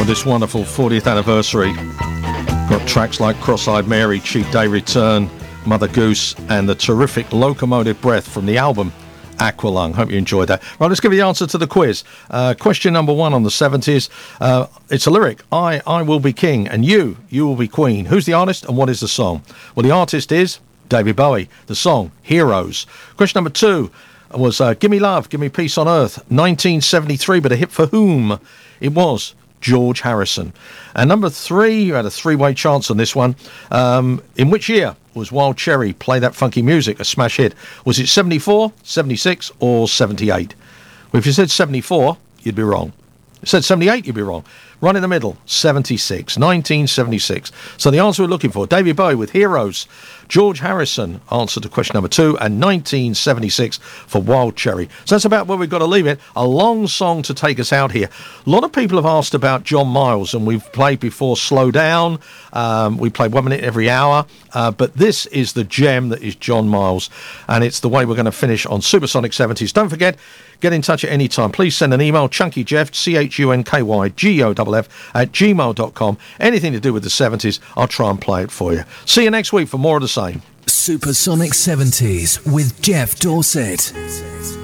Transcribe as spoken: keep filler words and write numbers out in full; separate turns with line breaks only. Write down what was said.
for this wonderful fortieth anniversary. Got tracks like Cross-Eyed Mary, Cheap Day Return, Mother Goose, and the terrific Locomotive Breath from the album Aqualung. Hope you enjoyed that. Right, let's give you the answer to the quiz. Uh, question number one on the seventies. Uh, it's a lyric. I, I will be king, and you, you will be queen. Who's the artist, and what is the song? Well, the artist is David Bowie. The song, Heroes. Question number two was uh, Gimme Love, Gimme Peace on Earth, nineteen seventy-three, but a hit for whom? It was George Harrison. And number three, you had a three-way chance on this one. Um, in which year was Wild Cherry Play That Funky Music a smash hit? Was it seventy-four, seventy-six, or seventy-eight? Well, if you said seventy-four, you'd be wrong. If you said seventy-eight, you'd be wrong. Right in the middle, seventy-six, nineteen seventy-six. So the answer we're looking for, David Bowie with Heroes. George Harrison answered to question number two, and nineteen seventy-six for Wild Cherry. So that's about where we've got to leave it. A long song to take us out here. A lot of people have asked about John Miles, and we've played before Slow Down. Um, we played One Minute Every Hour. Uh, but this is the gem that is John Miles, and it's the way we're going to finish on Supersonic seventies. Don't forget, get in touch at any time. Please send an email, chunkyjeff, C H U N K Y G O F F, at gmail dot com. Anything to do with the seventies, I'll try and play it for you. See you next week for more of the same.
Supersonic seventies with Jeff Dorset.